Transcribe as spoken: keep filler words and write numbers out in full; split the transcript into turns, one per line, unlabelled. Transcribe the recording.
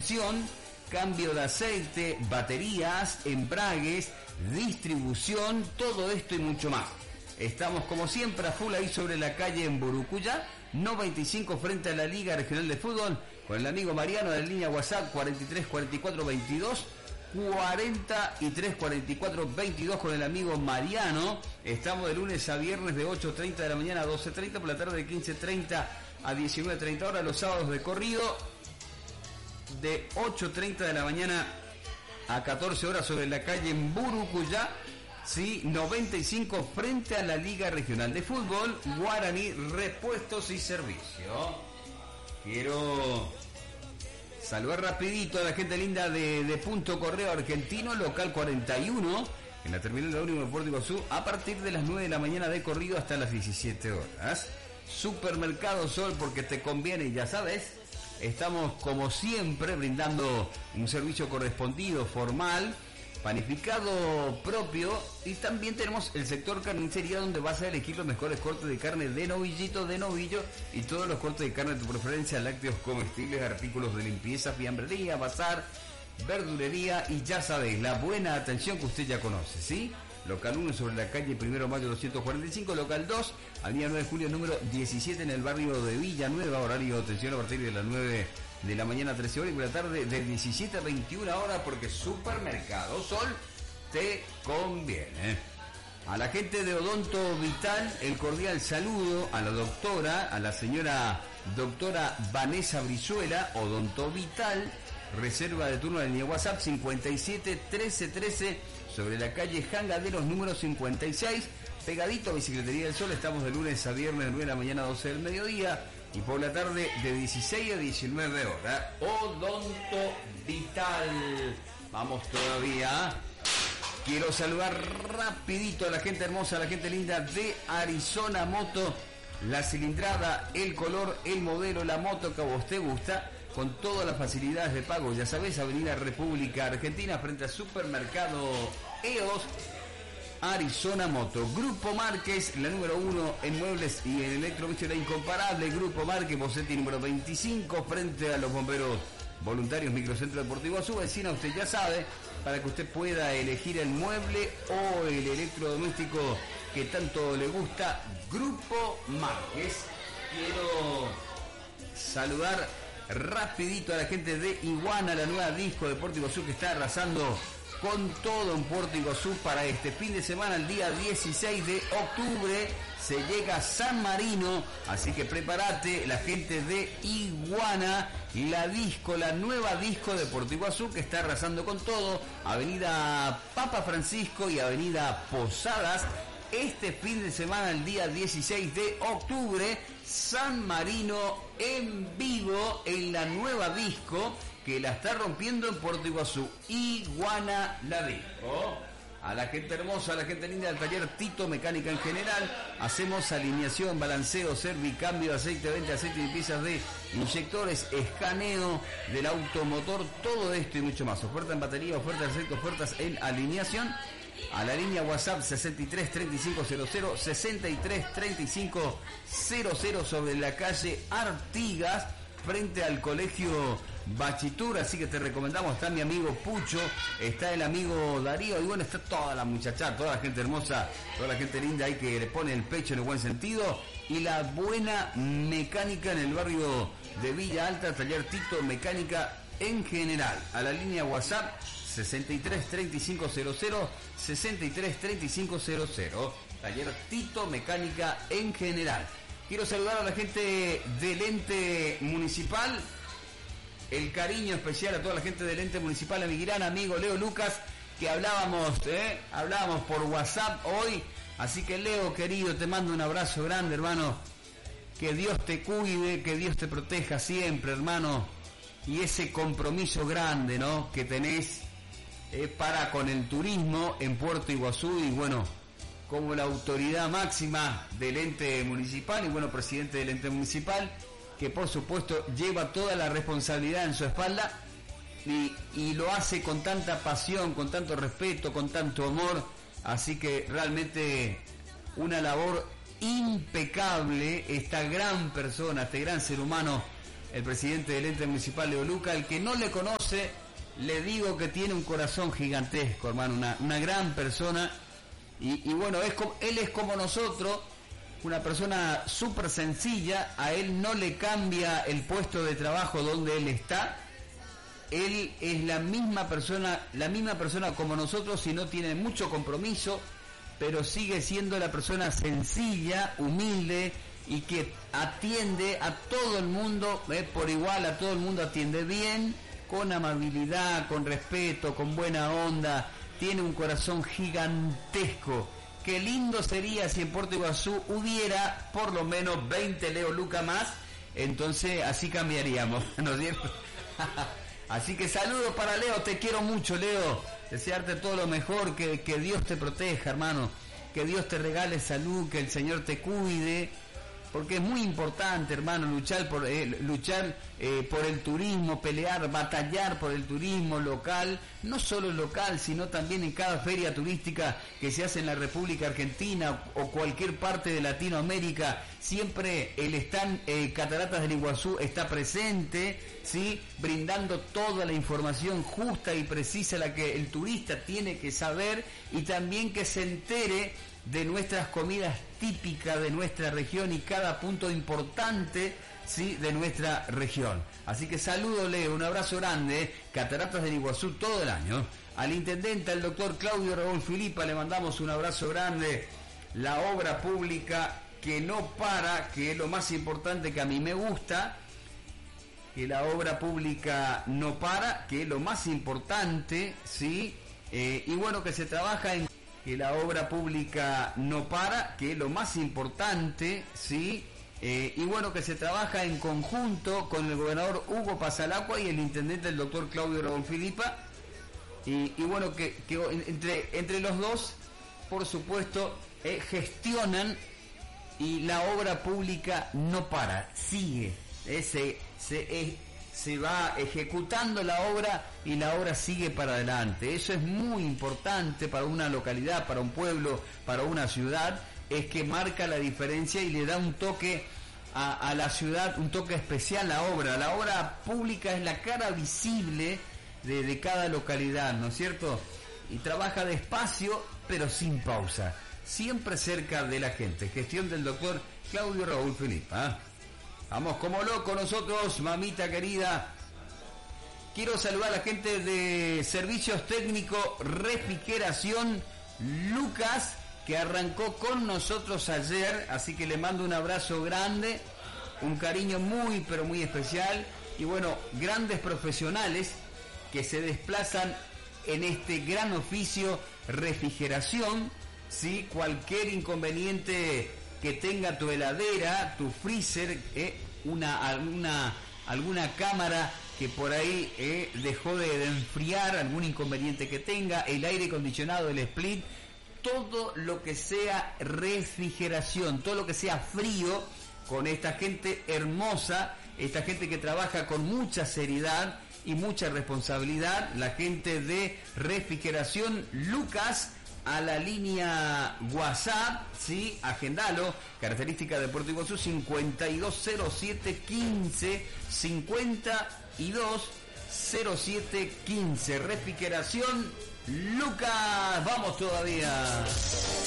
reparación, cambio de aceite, baterías, embragues, distribución, todo esto y mucho más. Estamos como siempre a full ahí sobre la calle en Burucuyá, noventa y cinco frente a la Liga Regional de Fútbol, con el amigo Mariano de la línea WhatsApp cuarenta y tres cuarenta y cuatro veintidós, cuarenta y tres cuarenta y cuatro veintidós con el amigo Mariano. Estamos de lunes a viernes de ocho treinta de la mañana a doce treinta, por la tarde de quince treinta a diecinueve treinta horas, los sábados de corrido de ocho treinta de la mañana a catorce horas sobre la calle en Burucuyá, sí, noventa y cinco frente a la Liga Regional de Fútbol, Guaraní Repuestos y Servicio. Quiero saludar rapidito a la gente linda de, de Punto Correo Argentino, local cuarenta y uno, en la terminal de ómnibus de Puerto Iguazú, a partir de las nueve de la mañana de corrido hasta las diecisiete horas. Supermercado Sol, porque te conviene, ya sabes. Estamos como siempre brindando un servicio correspondido, formal, panificado propio, y también tenemos el sector carnicería, donde vas a elegir los mejores cortes de carne de novillito, de novillo, y todos los cortes de carne de tu preferencia, lácteos comestibles, artículos de limpieza, fiambrería, bazar, verdulería, y ya sabéis, la buena atención que usted ya conoce, ¿sí? Local uno sobre la calle Primero de Mayo doscientos cuarenta y cinco, local dos, avenida nueve de julio número diecisiete en el barrio de Villanueva, horario de atención a partir de las nueve de la mañana a trece horas y por la tarde de diecisiete a veintiuna horas, porque Supermercado Sol te conviene. A la gente de Odonto Vital, el cordial saludo a la doctora, a la señora doctora Vanessa Brizuela, Odonto Vital, reserva de turno en el WhatsApp cincuenta y siete trece trece sobre la calle Jangaderos número cincuenta y seis, pegadito a Bicicletería del Sol. Estamos de lunes a viernes de nueve de la mañana a doce del mediodía y por la tarde de dieciséis a diecinueve horas. Odonto Vital. Vamos todavía. Quiero saludar rapidito a la gente hermosa, a la gente linda de Arizona Moto. La cilindrada, el color, el modelo, la moto que a vos te gusta, con todas las facilidades de pago. Ya sabés, Avenida República Argentina, frente a Supermercado E O S, Arizona Moto. Grupo Márquez, la número uno en muebles y en electrodomésticos, la incomparable Grupo Márquez, Bocetti número veinticinco, frente a los bomberos voluntarios, Microcentro Deportivo Azul. Vecina, usted ya sabe, para que usted pueda elegir el mueble o el electrodoméstico que tanto le gusta, Grupo Márquez. Quiero saludar rapidito a la gente de Iguana, la nueva disco de Puerto Iguazú, que está arrasando con todo en Puerto Iguazú para este fin de semana. El día dieciséis de octubre se llega a San Marino, así que prepárate, la gente de Iguana, la disco, la nueva disco de Puerto Iguazú, que está arrasando con todo. Avenida Papa Francisco y Avenida Posadas. Este fin de semana, el día dieciséis de octubre, San Marino en vivo en la nueva disco que la está rompiendo en Puerto Iguazú. Iguana la disco. A la gente hermosa, a la gente linda del taller Tito Mecánica en general, hacemos alineación, balanceo, servicambio, aceite, venta, aceite y piezas de inyectores, escaneo del automotor, todo esto y mucho más. Oferta en batería, ofertas de aceite, ofertas en alineación. A la línea WhatsApp sesenta y tres treinta y cinco cero cero, sesenta y tres treinta y cinco cero cero sobre la calle Artigas, frente al colegio Bachitur. Así que te recomendamos, está mi amigo Pucho, está el amigo Darío, y bueno, está toda la muchacha, toda la gente hermosa, toda la gente linda ahí que le pone el pecho en el buen sentido, y la buena mecánica en el barrio de Villa Alta, taller Tito Mecánica en general. A la línea WhatsApp sesenta y tres treinta y cinco cero cero, sesenta y tres treinta y cinco cero cero, taller Tito Mecánica en general. Quiero saludar a la gente del ente municipal, el cariño especial a toda la gente del ente municipal, a mi gran amigo Leo Lucas, que hablábamos, eh, hablábamos por WhatsApp hoy. Así que Leo, querido, te mando un abrazo grande, hermano. Que Dios te cuide, que Dios te proteja siempre, hermano. Y ese compromiso grande, ¿no?, que tenés eh, para con el turismo en Puerto Iguazú, y bueno, como la autoridad máxima del ente municipal, y bueno, presidente del ente municipal, que por supuesto lleva toda la responsabilidad en su espalda, y, y lo hace con tanta pasión, con tanto respeto, con tanto amor. Así que realmente una labor impecable, esta gran persona, este gran ser humano el presidente del ente municipal, Leo Luca. El que no le conoce, le digo que tiene un corazón gigantesco, hermano, una, una gran persona. Y, y bueno, es como, él es como nosotros, una persona súper sencilla. A él no le cambia el puesto de trabajo donde él está. Él es la misma persona, la misma persona como nosotros, y no tiene mucho compromiso, pero sigue siendo la persona sencilla, humilde, y que atiende a todo el mundo, eh, por igual, a todo el mundo atiende bien, con amabilidad, con respeto, con buena onda. Tiene un corazón gigantesco. Qué lindo sería si en Puerto Iguazú hubiera por lo menos veinte Leo Luca más, entonces así cambiaríamos, ¿no es cierto? Así que saludos para Leo, te quiero mucho, Leo. Desearte todo lo mejor, que, que Dios te proteja, hermano. Que Dios te regale salud, que el Señor te cuide. Porque es muy importante, hermano, luchar por eh, luchar eh, por el turismo, pelear, batallar por el turismo local, no solo local, sino también en cada feria turística que se hace en la República Argentina o cualquier parte de Latinoamérica. Siempre el stand eh, Cataratas del Iguazú está presente, ¿sí?, brindando toda la información justa y precisa, la que el turista tiene que saber, y también que se entere de nuestras comidas típicas de nuestra región y cada punto importante, ¿sí?, de nuestra región. Así que saludo, Leo, un abrazo grande. Cataratas del Iguazú todo el año. Al intendente, al doctor Claudio Raúl Filipa, le mandamos un abrazo grande. La obra pública que no para, que es lo más importante, que a mí me gusta, que la obra pública no para, que es lo más importante, ¿sí? Eh, y bueno, que se trabaja en que la obra pública no para, que es lo más importante, ¿sí? Eh, y bueno, que se trabaja en conjunto con el gobernador Hugo Pasalacua y el intendente, el doctor Claudio Raúl Filipa, y, y bueno, que, que entre, entre los dos, por supuesto, eh, gestionan, y la obra pública no para, sigue, eh, se, se, eh, se va ejecutando la obra y la obra sigue para adelante. Eso es muy importante para una localidad, para un pueblo, para una ciudad, es que marca la diferencia y le da un toque a, a la ciudad, un toque especial a la obra. La obra pública es la cara visible de, de cada localidad, ¿no es cierto? Y trabaja despacio, pero sin pausa, siempre cerca de la gente. Gestión del doctor Claudio Raúl Filipa. ¿eh? Vamos como locos nosotros, mamita querida. Quiero saludar a la gente de Servicios Técnicos Refrigeración Lucas, que arrancó con nosotros ayer, así que le mando un abrazo grande, un cariño muy pero muy especial. Y bueno, grandes profesionales que se desplazan en este gran oficio, refrigeración, ¿sí? Cualquier inconveniente que tenga tu heladera, tu freezer, eh, una, alguna, alguna cámara que por ahí eh, dejó de, de enfriar, algún inconveniente que tenga, el aire acondicionado, el split, todo lo que sea refrigeración, todo lo que sea frío, con esta gente hermosa, esta gente que trabaja con mucha seriedad y mucha responsabilidad, la gente de Refrigeración Lucas, a la línea WhatsApp, sí, agendalo, característica de Puerto Iguazú, cincuenta y dos cero siete quince, cincuenta y dos cero siete quince, Refrigeración Lucas, vamos todavía.